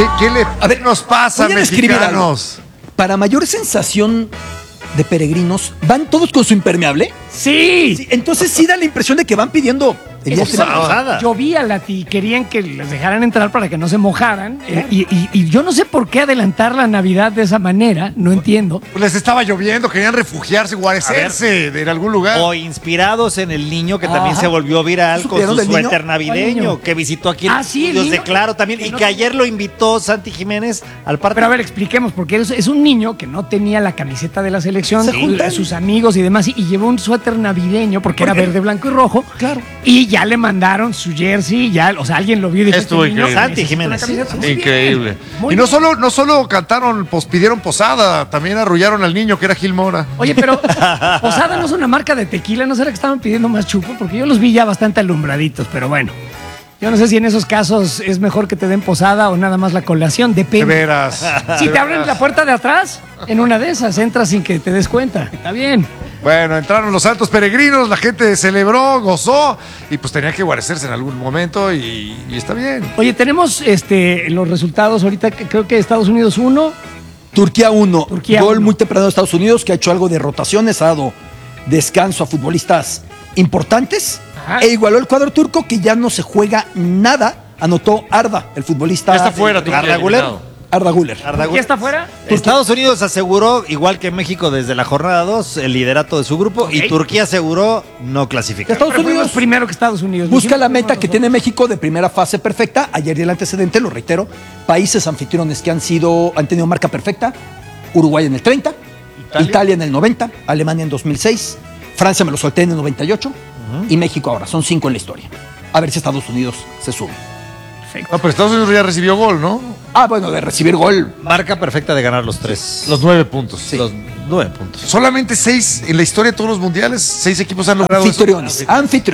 ¿Qué nos pasa, mexicanos? Para mayor sensación de peregrinos, ¿van todos con su impermeable? Sí. Entonces sí da la impresión de que van pidiendo... Posada. Llovía, Lati, querían que les dejaran entrar para que no se mojaran. Claro. Y yo no sé por qué adelantar la Navidad de esa manera, no entiendo. Pues les estaba lloviendo, querían refugiarse, guarecerse en algún lugar. O inspirados en el niño que también se volvió viral con su suéter navideño, que visitó aquí en Estudios de Claro también, y que ayer lo invitó Santi Jiménez al partido. Pero a ver, expliquemos, porque es un niño que no tenía la camiseta de la selección, sus amigos y demás, y llevó un suéter navideño porque era verde, blanco y rojo. Claro. Y ya le mandaron su jersey, o sea, alguien lo vio y dijo, estuvo increíble. Santi Jiménez. Increíble. Y no solo cantaron, pidieron posada, también arrullaron al niño que era Gil Mora. Oye, pero posada no es una marca de tequila, ¿no será que estaban pidiendo más chupo? Porque yo los vi ya bastante alumbraditos, pero bueno. Yo no sé si en esos casos es mejor que te den posada o nada más la colación, depende. De veras. Si te abren la puerta de atrás, en una de esas entras sin que te des cuenta. Está bien. Bueno, entraron los santos peregrinos, la gente celebró, gozó y pues tenía que guarecerse en algún momento y está bien. Oye, tenemos los resultados ahorita, creo que Estados Unidos 1. Turquía 1. Gol 1. muy temprano de Estados Unidos, que ha hecho algo de rotaciones, ha dado descanso a futbolistas importantes. Ajá. E igualó el cuadro turco, que ya no se juega nada. Anotó Arda, el futbolista. Ya está fuera, Arda Güler. ¿Ya está fuera? Estados Unidos aseguró, igual que México desde la jornada 2, el liderato de su grupo, y Turquía aseguró no clasificar. Estados Unidos primero que Estados Unidos. Busca la meta que tiene México de primera fase perfecta. Ayer di el antecedente, lo reitero. Países anfitriones que han tenido marca perfecta. Uruguay en el 30, Italia en el 90, Alemania en 2006, Francia me lo solté en el 98 y México ahora. Son 5 en la historia. A ver si Estados Unidos se sube. No, pero Estados Unidos ya recibió gol, ¿no? Bueno, de recibir gol. Marca perfecta de ganar los 3. Los 9 puntos. Sí. Los 9 puntos. Solamente 6 en la historia de todos los mundiales. 6 equipos han logrado Anfitriones.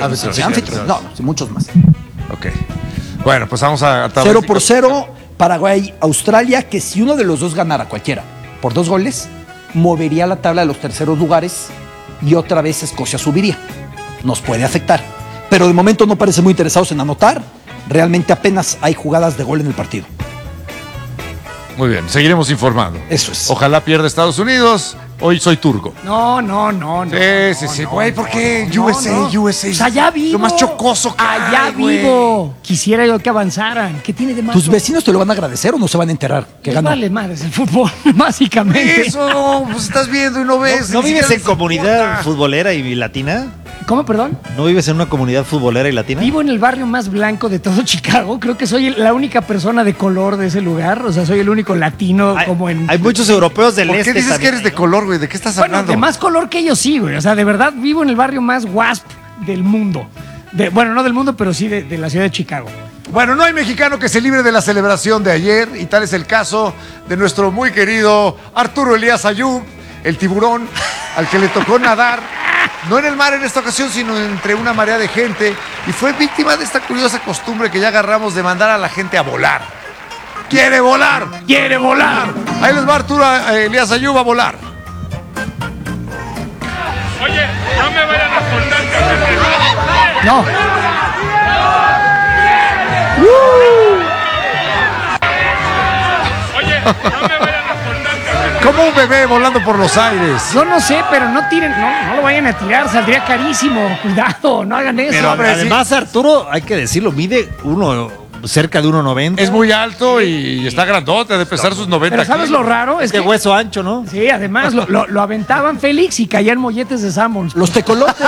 No, muchos más. Ok. Bueno, pues vamos a 0-0, Paraguay, Australia, que si uno de los dos ganara, cualquiera, por 2 goles, movería la tabla de los terceros lugares y otra vez Escocia subiría. Nos puede afectar. Pero de momento no parece muy interesados en anotar. Realmente apenas hay jugadas de gol en el partido. Muy bien, seguiremos informando. Eso es. Ojalá pierda Estados Unidos. Hoy soy turco. No. Sí. Güey, ¿por qué? USA. Pues allá vivo. Lo más chocoso que allá hay, vivo. Quisiera yo que avanzaran. ¿Qué tiene de malo? ¿Tus vecinos te lo van a agradecer o no se van a enterar que ganó? Vale madres el fútbol, básicamente. Eso, pues estás viendo y no ves. ¿No vives en comunidad futbolera y latina? ¿Cómo, perdón? ¿No vives en una comunidad futbolera y latina? Vivo en el barrio más blanco de todo Chicago. Creo que soy la única persona de color de ese lugar. O sea, soy el único latino Hay muchos europeos del este. ¿Por qué dices también, que eres de color, güey? ¿De qué estás hablando? Bueno, de más color que ellos sí, güey. O sea, de verdad vivo en el barrio más WASP del mundo. Bueno, no del mundo, pero sí de la ciudad de Chicago. Bueno, no hay mexicano que se libre de la celebración de ayer, y tal es el caso de nuestro muy querido Arturo Elías Ayub, el tiburón, al que le tocó nadar, no en el mar en esta ocasión, sino entre una marea de gente, y fue víctima de esta curiosa costumbre que ya agarramos de mandar a la gente a volar. ¡Quiere volar! ¡Quiere volar! Ahí les va Arturo Elías Ayub a volar. Oye, no me vayan a soltar que No. Oye, no me vayan a soltar que Como un bebé volando por los aires. Yo no sé, pero no tiren, no lo vayan a tirar, saldría carísimo. Cuidado, no hagan eso. Pero además, Arturo, hay que decirlo, mide cerca de 1.90. Es muy alto y está grandote, de pesar sus 90 Pero ¿sabes kilos. lo raro? Es de que hueso ancho, ¿no? sí, además lo aventaban Félix y caían molletes de Sanborns. Los tecolotes.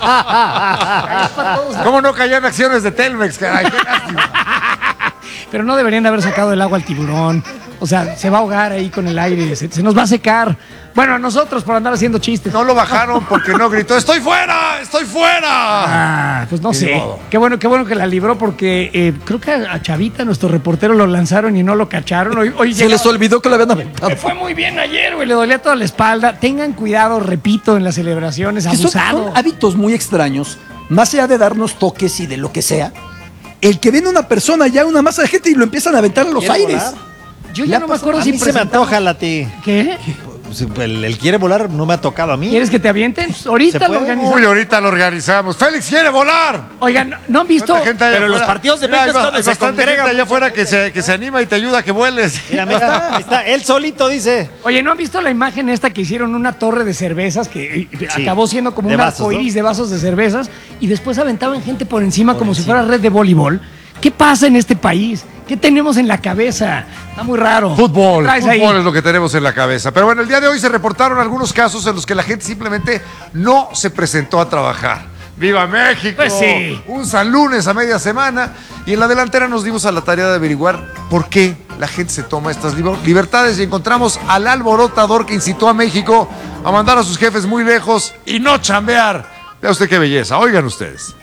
¿Cómo no caían acciones de Telmex, caray? Qué lástima. Pero no deberían de haber sacado del agua al tiburón. O sea, se va a ahogar ahí con el aire, se nos va a secar. Bueno, a nosotros por andar haciendo chistes. No lo bajaron porque no gritó, ¡estoy fuera! ¡Estoy fuera! Pues no sé. modo. Qué bueno que la libró porque creo que a Chavita, nuestro reportero, lo lanzaron y no lo cacharon. Hoy Se les olvidó que lo habían aventado. Le fue muy bien ayer, güey. Le dolía toda la espalda. Tengan cuidado, repito, en las celebraciones. Que son Abusado. hábitos muy extraños, más allá de darnos toques y de lo que sea. El que ven una persona ya, una masa de gente y lo empiezan a aventar a los aires. Yo ya no me acuerdo A si mí se me presentamos- antoja la ti. ¿Qué? el quiere volar no me ha tocado a mí. ¿Quieres que te avienten? Ahorita lo organizamos. Uy, ahorita lo organizamos. ¡Félix quiere volar! Oigan, ¿no han visto? Pero los partidos de México es donde se congrega gente allá afuera que se anima y te ayuda a que vueles. Mira, está, él solito dice. Oye, ¿no han visto la imagen esta que hicieron una torre de cervezas que acabó siendo como un arcoíris de vasos de cervezas y después aventaban gente por encima como si fuera red de voleibol? ¿Qué pasa en este país? ¿Qué tenemos en la cabeza? Está muy raro. Fútbol es lo que tenemos en la cabeza. Pero bueno, el día de hoy se reportaron algunos casos en los que la gente simplemente no se presentó a trabajar. ¡Viva México! Pues sí. Un San Lunes a media semana. Y en la delantera nos dimos a la tarea de averiguar por qué la gente se toma estas libertades y encontramos al alborotador que incitó a México a mandar a sus jefes muy lejos y no chambear. Vea usted qué belleza. Oigan ustedes.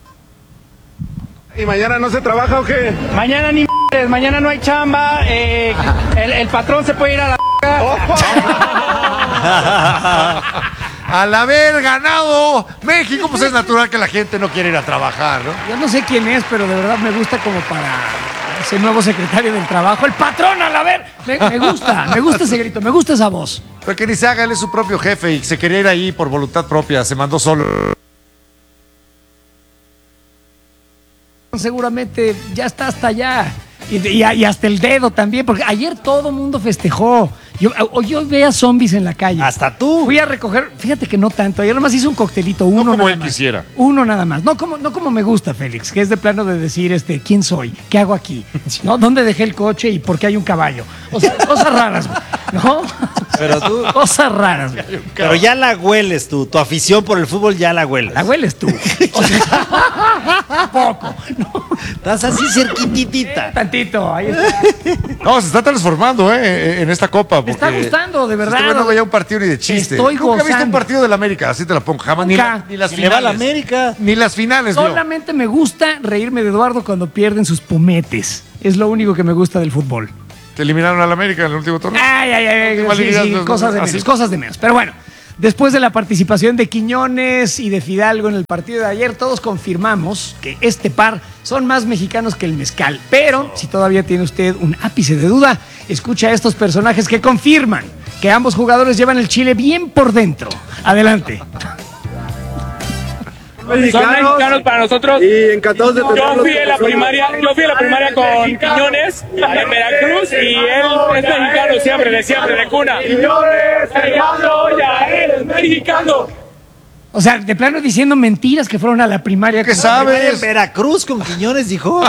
¿Y mañana no se trabaja o qué? Mañana ni mañana no hay chamba, el patrón se puede ir a la Al haber ganado México, pues es natural que la gente no quiera ir a trabajar, ¿no? Yo no sé quién es, pero de verdad me gusta como para ese nuevo secretario del trabajo. ¡El patrón, al haber! Me gusta ese grito, me gusta esa voz. Pero que ni se haga, él es su propio jefe y se quería ir ahí por voluntad propia, se mandó solo. Seguramente ya está hasta allá. Y hasta el dedo también, porque ayer todo el mundo festejó. Yo veía zombies en la calle. Hasta tú. Fui a recoger, fíjate que no tanto. Ayer nomás hice un coctelito, uno no como nada él más. Quisiera. Uno nada más. No como me gusta, Félix, que es de plano de decir, ¿quién soy? ¿Qué hago aquí? ¿No? ¿Dónde dejé el coche y por qué hay un caballo? O sea, cosas raras, ¿no? Pero tú. Cosas raras, güey. Pero ya la hueles tú. Tu afición por el fútbol ya la hueles. La hueles tú. O sea, poco. ¿No? Estás así cerquititita. Tantito, ahí está. No, se está transformando, en esta copa. Me está gustando, de verdad. Este no veía un partido ni de chiste. Estoy Nunca he visto un gozando. partido del América, así te la pongo. Jamás, Nunca. ni las Le va a finales. la América. Ni las finales, vio. Solamente me gusta reírme de Eduardo cuando pierden sus pumetes. Es lo único que me gusta del fútbol. Te eliminaron al América en el último torneo. Ay, sí, cosas de así. menos, cosas de menos. Pero bueno, después de la participación de Quiñones y de Fidalgo en el partido de ayer, todos confirmamos que este par son más mexicanos que el mezcal. Pero, si todavía tiene usted un ápice de duda, escucha a estos personajes que confirman que ambos jugadores llevan el chile bien por dentro. Adelante. Son mexicanos para nosotros. Y encantados de tenerlos. Yo fui a la primaria con Quiñones en Veracruz y él es mexicano siempre de cuna. Quiñones, mexicano, ya eres mexicano. O sea, de plano diciendo mentiras que fueron a la primaria. ¿Qué con- sabes? En Veracruz con Quiñones, dijo.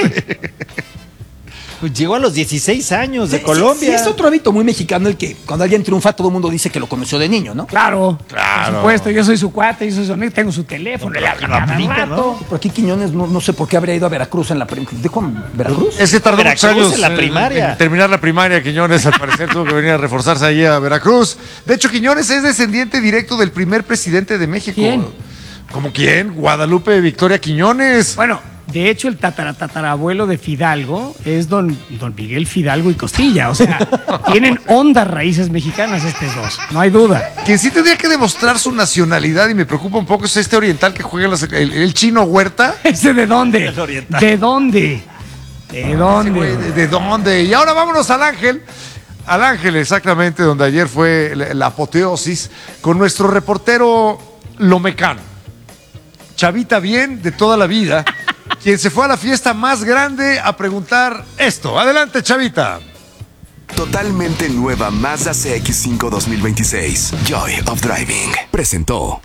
Pues llegó a los 16 años de Colombia. Sí, es otro hábito muy mexicano el que cuando alguien triunfa todo el mundo dice que lo conoció de niño, ¿no? Claro, por supuesto, yo soy su cuate, yo soy su amigo, tengo su teléfono, le hablo cada aplica, rato. Por aquí Quiñones no sé por qué habría ido a Veracruz en la ¿Dijo Veracruz? Es que tardó muchos Veracruz años en la primaria. en terminar la primaria. Quiñones, al parecer, tuvo que venir a reforzarse ahí a Veracruz. De hecho, Quiñones es descendiente directo del primer presidente de México. ¿Quién? ¿Cómo quién? Guadalupe Victoria Quiñones. Bueno, de hecho, el tatarabuelo de Fidalgo es don Miguel Fidalgo y Costilla. O sea, tienen hondas raíces mexicanas estos dos, no hay duda. Quien sí tendría que demostrar su nacionalidad y me preocupa un poco es este oriental que juega el chino Huerta. ¿Ese de dónde? El oriental. ¿De dónde? ¿De Ese güey, dónde? ¿De dónde? Y ahora vámonos al Ángel. Al Ángel, exactamente, donde ayer fue la apoteosis con nuestro reportero Lomecano. Chavita bien de toda la vida, quien se fue a la fiesta más grande a preguntar esto. Adelante, Chavita. Totalmente nueva Mazda CX-5 2026. Joy of Driving. Presentó.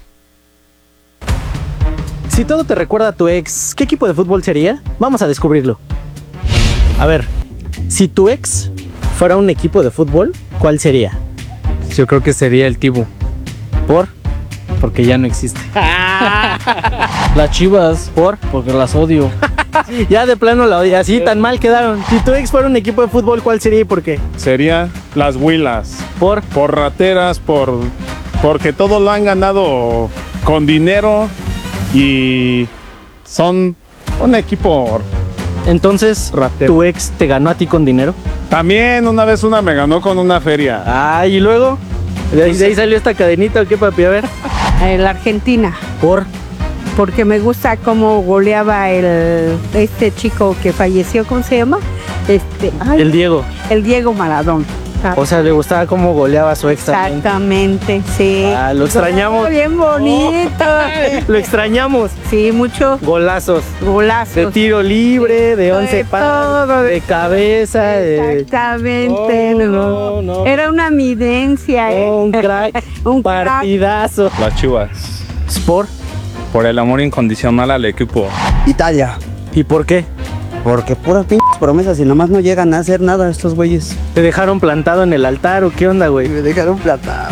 Si todo te recuerda a tu ex, ¿qué equipo de fútbol sería? Vamos a descubrirlo. A ver, si tu ex fuera un equipo de fútbol, ¿cuál sería? Yo creo que sería el Tibu. Porque ya no existe. Las Chivas, porque las odio. Ya de plano la odia, así tan mal quedaron. Si tu ex fuera un equipo de fútbol, ¿cuál sería y por qué? Sería las Huilas. Por Rateras, porque todo lo han ganado con dinero y son un equipo. Entonces, Ratero. ¿tu ex te ganó a ti con dinero? También una vez me ganó con una feria. Ah, y luego, ¿de ahí salió esta cadenita o qué, papi? A ver. La Argentina, Por porque me gusta cómo goleaba este chico que falleció, ¿cómo se llama? el Diego. El Diego Maradona. O sea, le gustaba cómo goleaba a su ex también. Exactamente, sí. Ah, lo extrañamos. Bien bonito. Lo extrañamos. Sí, mucho. Golazos. De tiro libre, de 11 pasos, de cabeza. Exactamente. No. Era una evidencia. Un crack. Un partidazo. Las Chivas. Por el amor incondicional al equipo. Italia. ¿Y por qué? Porque puras pinches promesas y nomás no llegan a hacer nada estos güeyes. ¿Te dejaron plantado en el altar o qué onda, güey? Me dejaron plantado.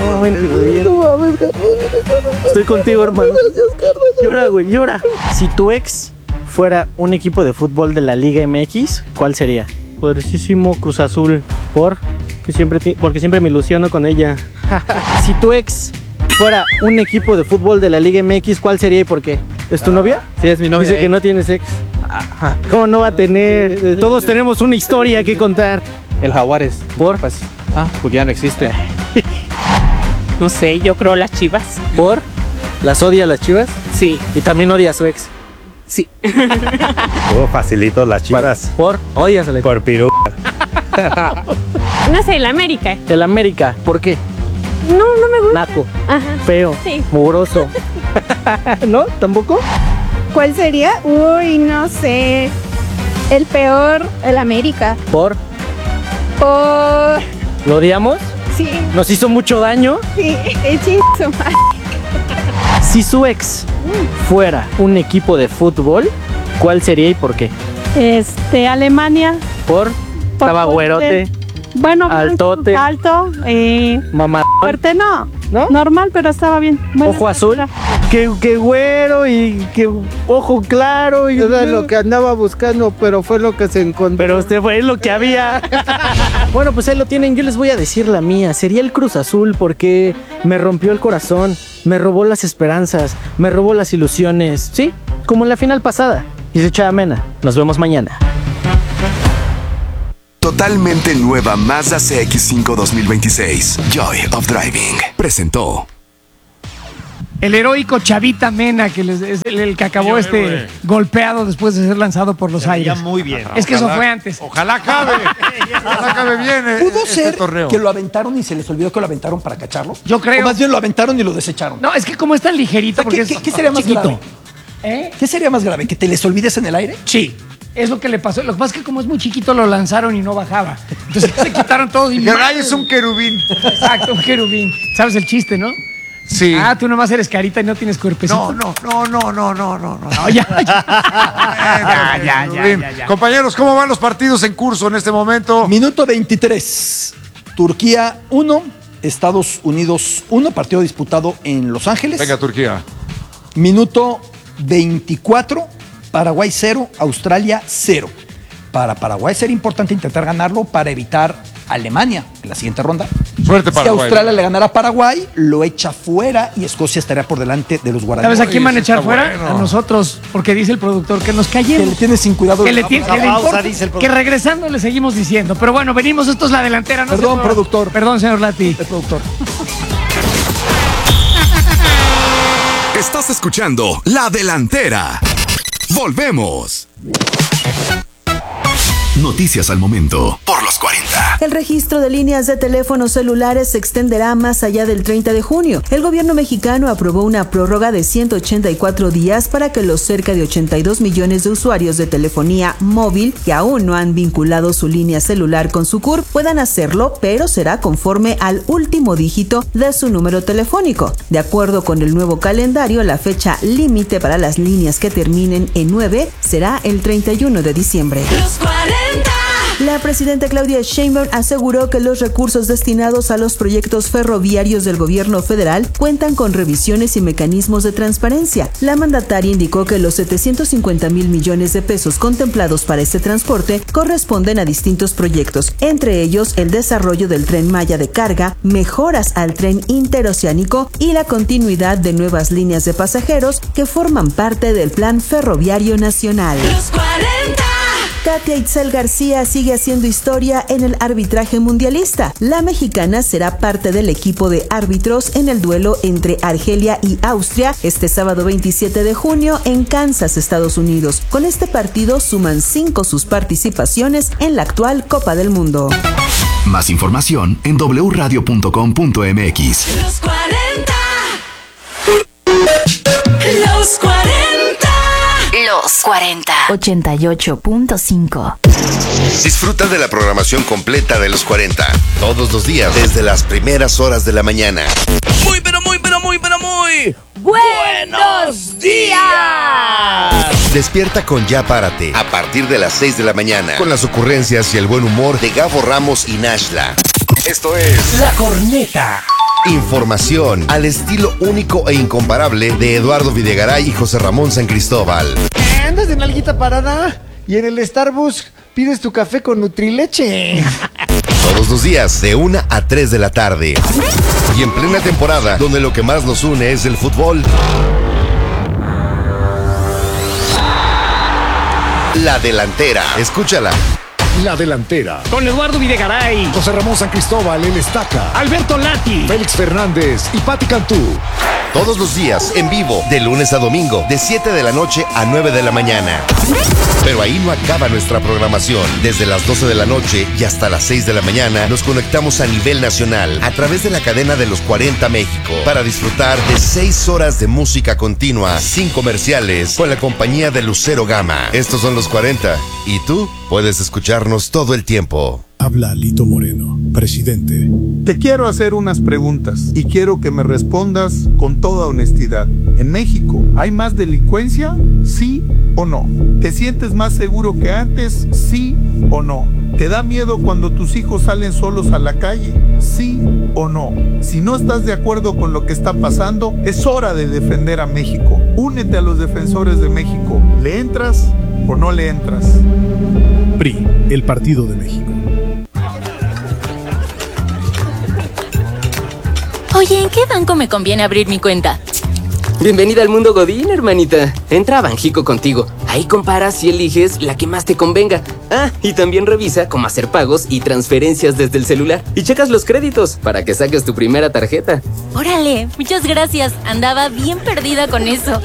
Estoy contigo, hermano. Llora, güey, llora. Si tu ex fuera un equipo de fútbol de la Liga MX, ¿cuál sería? Poderosísimo Cruz Azul. Porque siempre me ilusiono con ella. Si tu ex fuera un equipo de fútbol de la Liga MX, ¿cuál sería y por qué? ¿Es tu novia? Sí, es mi novia. Dice que no tienes ex. ¿Cómo no va a tener? Todos tenemos una historia que contar. El Jaguares. ¿Por? Pues ya no existe. No sé, yo creo las Chivas. ¿Por? ¿Las odia las Chivas? Sí. ¿Y también odia a su ex? Sí. Facilito las Chivas. ¿Por? ¿Odias a la Por pirú. No sé, el América. El América. ¿Por qué? No me gusta. Naco. Ajá. Feo. Sí. Mugroso. ¿No? ¿Tampoco? ¿Cuál sería? Uy, no sé. El peor, el América. ¿Por? Por... ¿Lo odiamos? Sí. ¿Nos hizo mucho daño? Sí, hechizo. Si su ex fuera un equipo de fútbol, ¿cuál sería y por qué? Alemania. ¿Por? Estaba güerote. Bueno, altote. Alto. Mamá. Fuerte no. Normal, pero estaba bien. Bueno, ojo azul. Qué güero y qué ojo claro. Y era lo que andaba buscando, pero fue lo que se encontró. Pero fue lo que había. Bueno, pues ahí lo tienen. Yo les voy a decir la mía. Sería el Cruz Azul porque me rompió el corazón, me robó las esperanzas, me robó las ilusiones. Sí, como en la final pasada. Y se echa amena. Nos vemos mañana. Totalmente nueva Mazda CX-5 2026. Joy of Driving. Presentó. El heroico Chavita Mena, que es el que acabó golpeado después de ser lanzado por los aires. Muy bien. Es que eso fue antes. Ojalá acabe. Ojalá acabe bien. ¿Pudo ser torneo que lo aventaron y se les olvidó que lo aventaron para cacharlo? Yo creo. O más bien lo aventaron y lo desecharon. No, es que como es tan ligerito, porque ¿Qué sería más grave? ¿Qué sería más grave? ¿Que te les olvides en el aire? Sí. Es lo que le pasó. Lo que pasa es que como es muy chiquito lo lanzaron y no bajaba. Entonces se quitaron todos y Garay es un querubín. Exacto, un querubín. ¿Sabes el chiste, no? Sí. Tú nomás eres carita y no tienes cuerpecito. No, ya. Compañeros, ¿cómo van los partidos en curso en este momento? Minuto 23. Turquía 1, Estados Unidos 1, partido disputado en Los Ángeles. Venga, Turquía. Minuto 24, Paraguay 0, Australia 0. Para Paraguay sería importante intentar ganarlo para evitar Alemania en la siguiente ronda. Suerte, Paraguay. Si Australia le ganara a Paraguay, lo echa fuera y Escocia estaría por delante de los guaraníes. ¿Sabes a quién van a echar fuera? Bueno. A nosotros, porque dice el productor que nos callemos. Que le tiene sin cuidado. Que regresando le seguimos diciendo. Pero bueno, venimos, esto es La Delantera. No Perdón, productor. Perdón, señor Lati. El productor. Estás escuchando La Delantera. Volvemos. Noticias al momento por los 40. El registro de líneas de teléfonos celulares se extenderá más allá del 30 de junio. El gobierno mexicano aprobó una prórroga de 184 días para que los cerca de 82 millones de usuarios de telefonía móvil que aún no han vinculado su línea celular con su CURP puedan hacerlo, pero será conforme al último dígito de su número telefónico. De acuerdo con el nuevo calendario, la fecha límite para las líneas que terminen en 9 será el 31 de diciembre. Los 40. La presidenta Claudia Sheinbaum aseguró que los recursos destinados a los proyectos ferroviarios del gobierno federal cuentan con revisiones y mecanismos de transparencia. La mandataria indicó que los 750,000 millones de pesos contemplados para este transporte corresponden a distintos proyectos, entre ellos el desarrollo del Tren Maya de carga, mejoras al tren interoceánico y la continuidad de nuevas líneas de pasajeros que forman parte del Plan Ferroviario Nacional. Los 40. Katia Itzel García sigue haciendo historia en el arbitraje mundialista. La mexicana será parte del equipo de árbitros en el duelo entre Argelia y Austria este sábado 27 de junio en Kansas, Estados Unidos. Con este partido suman 5 sus participaciones en la actual Copa del Mundo. Más información en wradio.com.mx. Los 40. Los 40. Los 40. 88.5. Disfruta de la programación completa de los 40. Todos los días, desde las primeras horas de la mañana. Muy buenos días. Despierta con Ya Párate, a partir de las 6 de la mañana, con las ocurrencias y el buen humor de Gabo Ramos y Nashla. Esto es La Corneta. Información al estilo único e incomparable de Eduardo Videgaray y José Ramón San Cristóbal. ¿Andas en alguita parada? Y en el Starbucks pides tu café con Nutrileche. Todos los días, de 1 a 3 de la tarde. Y en plena temporada, donde lo que más nos une es el fútbol. La Delantera. Escúchala. La Delantera. Con Eduardo Videgaray, José Ramón San Cristóbal, el Estaca, Alberto Lati, Félix Fernández y Pati Cantú. Todos los días, en vivo, de lunes a domingo, de 7 de la noche a 9 de la mañana. Pero ahí no acaba nuestra programación. Desde las 12 de la noche y hasta las 6 de la mañana nos conectamos a nivel nacional a través de la cadena de los 40 México para disfrutar de 6 horas de música continua, sin comerciales, con la compañía de Lucero Gama. Estos son los 40 y tú puedes escucharnos todo el tiempo. Habla Lito Moreno, presidente. Te quiero hacer unas preguntas y quiero que me respondas con toda honestidad. ¿En México hay más delincuencia? ¿Sí o no? ¿Te sientes más seguro que antes? ¿Sí o no? ¿Te da miedo cuando tus hijos salen solos a la calle? ¿Sí o no? Si no estás de acuerdo con lo que está pasando, es hora de defender a México. Únete a los defensores de México. ¿Le entras o no le entras? PRI, el Partido de México. Oye, ¿en qué banco me conviene abrir mi cuenta? Bienvenida al mundo Godín, hermanita. Entra a Banjico contigo. Ahí comparas y eliges la que más te convenga. Ah, y también revisa cómo hacer pagos y transferencias desde el celular. Y checas los créditos para que saques tu primera tarjeta. Órale, muchas gracias. Andaba bien perdida con eso.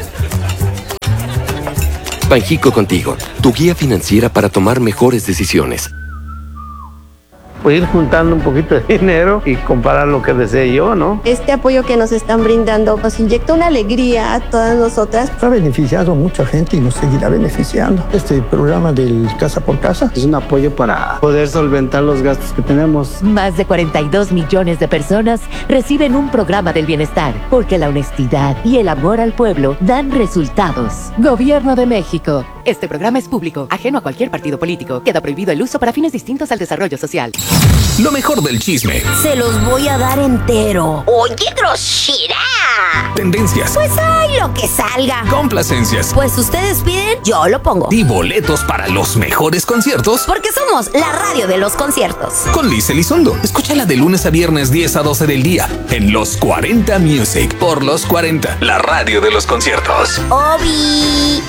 Banjico contigo, tu guía financiera para tomar mejores decisiones. Pues ir juntando un poquito de dinero y comparar lo que desee yo, ¿no? Este apoyo que nos están brindando nos inyecta una alegría a todas nosotras. Ha beneficiado a mucha gente y nos seguirá beneficiando. Este programa del Casa por Casa es un apoyo para poder solventar los gastos que tenemos. Más de 42 millones de personas reciben un programa del bienestar, porque la honestidad y el amor al pueblo dan resultados. Gobierno de México. Este programa es público, ajeno a cualquier partido político. Queda prohibido el uso para fines distintos al desarrollo social. Lo mejor del chisme. Se los voy a dar entero. ¡Oye, grosera! Tendencias. Pues hay lo que salga. Complacencias. Pues ustedes piden, yo lo pongo. Y boletos para los mejores conciertos. Porque somos la radio de los conciertos. Con Liz Elizondo. Escúchala de lunes a viernes 10 a 12 del día. En Los 40 Music. Por Los 40. La radio de los conciertos. Obi.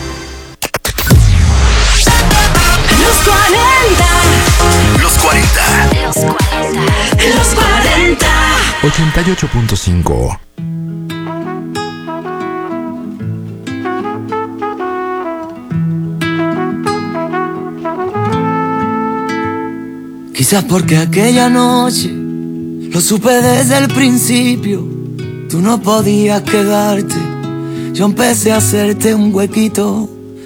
Los 40. Los 40. Los 40. Los 40. 88.5. Quizás porque aquella noche lo supe desde el principio. Tú no podías quedarte. Yo empecé a hacerte un huequito